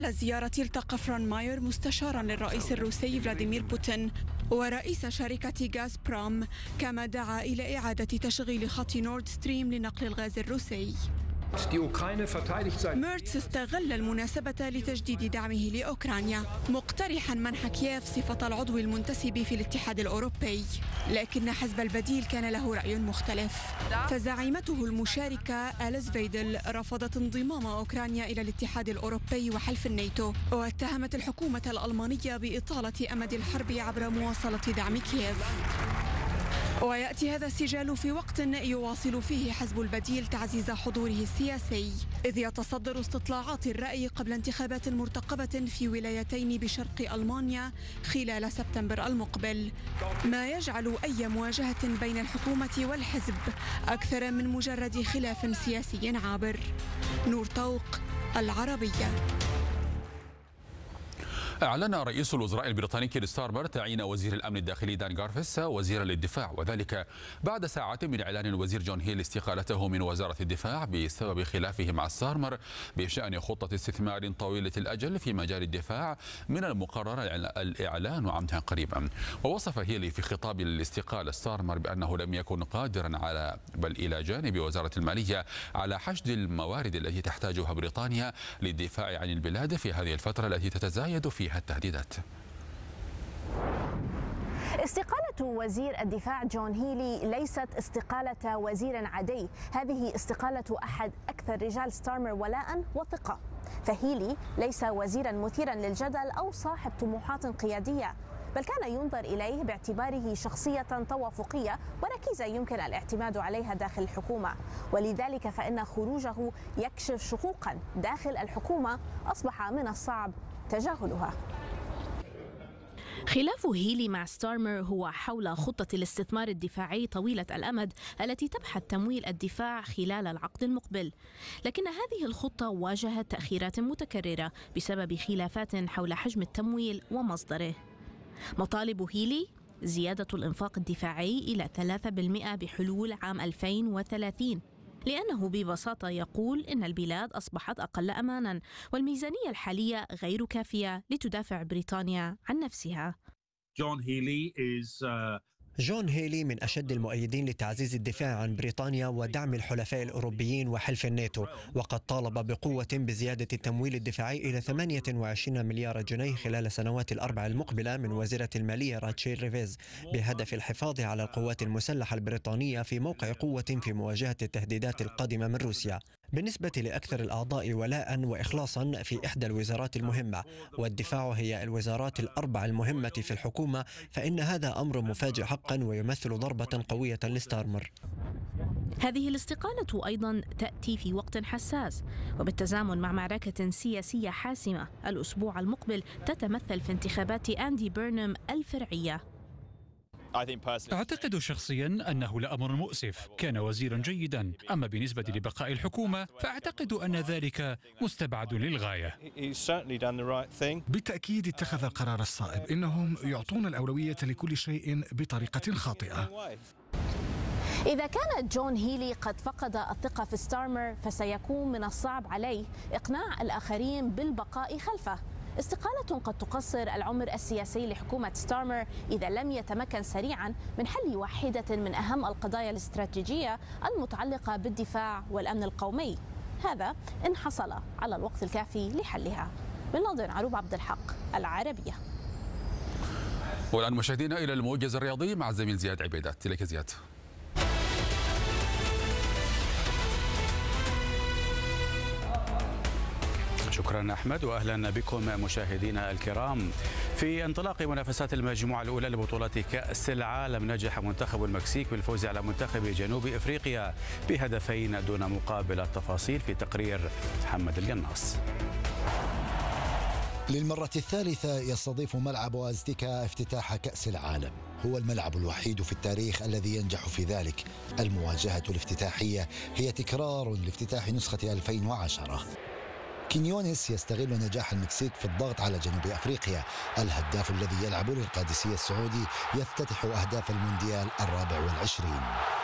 الزيارة التقى فران ماير مستشارا للرئيس الروسي فلاديمير بوتين ورئيس شركة غاز بروم، كما دعا إلى إعادة تشغيل خط نورد ستريم لنقل الغاز الروسي. ميرتس استغل المناسبة لتجديد دعمه لأوكرانيا، مقترحا منح كييف صفة العضو المنتسب في الاتحاد الأوروبي، لكن حزب البديل كان له رأي مختلف، فزعيمته المشاركة أليس فيدل رفضت انضمام أوكرانيا إلى الاتحاد الأوروبي وحلف الناتو، واتهمت الحكومة الألمانية بإطالة أمد الحرب عبر مواصلة دعم كييف. ويأتي هذا السجال في وقت يواصل فيه حزب البديل تعزيز حضوره السياسي، إذ يتصدر استطلاعات الرأي قبل انتخابات مرتقبة في ولايتين بشرق ألمانيا خلال سبتمبر المقبل، ما يجعل أي مواجهة بين الحكومة والحزب أكثر من مجرد خلاف سياسي عابر. نور طوق، العربية. أعلن رئيس الوزراء البريطاني كير ستارمر تعيين وزير الأمن الداخلي دان غارفيس وزيرا للدفاع، وذلك بعد ساعات من إعلان الوزير جون هيل استقالته من وزارة الدفاع بسبب خلافه مع ستارمر بشأن خطة استثمار طويلة الأجل في مجال الدفاع من المقرر الإعلان عنها قريبا. ووصف هيلي في خطاب الاستقالة ستارمر بأنه لم يكن قادرا على بل إلى جانب وزارة المالية على حشد الموارد التي تحتاجها بريطانيا للدفاع عن البلاد في هذه الفترة التي تتزايد فيها التهديدات. استقالة وزير الدفاع جون هيلي ليست استقالة وزير عادي، هذه استقالة أحد أكثر رجال ستارمر ولاء وثقة، فهيلي ليس وزيرا مثيرا للجدل أو صاحب طموحات قيادية، بل كان ينظر إليه باعتباره شخصية توافقية وركيزة يمكن الاعتماد عليها داخل الحكومة، ولذلك فإن خروجه يكشف شقوقا داخل الحكومة أصبح من الصعب تجاهلها. خلاف هيلي مع ستارمر هو حول خطة الاستثمار الدفاعي طويلة الأمد التي تبحث تمويل الدفاع خلال العقد المقبل، لكن هذه الخطة واجهت تأخيرات متكررة بسبب خلافات حول حجم التمويل ومصدره. مطالب هيلي زيادة الإنفاق الدفاعي إلى 3% بحلول عام 2030، لأنه ببساطة يقول إن البلاد أصبحت أقل أماناً والميزانية الحالية غير كافية لتدافع بريطانيا عن نفسها. جون هيلي من أشد المؤيدين لتعزيز الدفاع عن بريطانيا ودعم الحلفاء الأوروبيين وحلف الناتو، وقد طالب بقوة بزيادة التمويل الدفاعي إلى 28 مليار جنيه خلال السنوات الأربع المقبلة من وزيرة المالية راتشيل ريفيز، بهدف الحفاظ على القوات المسلحة البريطانية في موقع قوة في مواجهة التهديدات القادمة من روسيا. بالنسبة لأكثر الأعضاء ولاء وإخلاصا في إحدى الوزارات المهمة، والدفاع هي الوزارات الأربع المهمة في الحكومة، فإن هذا أمر مفاجئ حقا ويمثل ضربة قوية لستارمر. هذه الاستقالة أيضا تأتي في وقت حساس وبالتزامن مع معركة سياسية حاسمة الأسبوع المقبل تتمثل في انتخابات أندي بيرنام الفرعية. أعتقد شخصيا أنه لأمر مؤسف، كان وزيرا جيدا، أما بالنسبة لبقاء الحكومة فأعتقد أن ذلك مستبعد للغاية. بالتأكيد اتخذ القرار الصائب، إنهم يعطون الأولوية لكل شيء بطريقة خاطئة. إذا كان جون هيلي قد فقد الثقة في ستارمر فسيكون من الصعب عليه إقناع الآخرين بالبقاء خلفه. استقالة قد تقصر العمر السياسي لحكومة ستارمر إذا لم يتمكن سريعا من حل واحدة من أهم القضايا الاستراتيجية المتعلقة بالدفاع والأمن القومي، هذا إن حصل على الوقت الكافي لحلها. من لندن، عروب عبد الحق، العربية. والآن مشاهدينا إلى الموجز الرياضي مع الزميل زياد عبيدات. إليك زياد. شكرا أحمد، وأهلا بكم مشاهدينا الكرام. في انطلاق منافسات المجموعة الأولى لبطولة كأس العالم، نجح منتخب المكسيك بالفوز على منتخب جنوب إفريقيا بهدفين دون مقابل. التفاصيل في تقرير محمد القناص. للمرة الثالثة يستضيف ملعب أزتيكا افتتاح كأس العالم، هو الملعب الوحيد في التاريخ الذي ينجح في ذلك. المواجهة الافتتاحية هي تكرار لافتتاح نسخة 2010. كينيونيس يستغل نجاح المكسيك في الضغط على جنوب أفريقيا. الهداف الذي يلعب للقادسية السعودي يفتتح أهداف المونديال 24.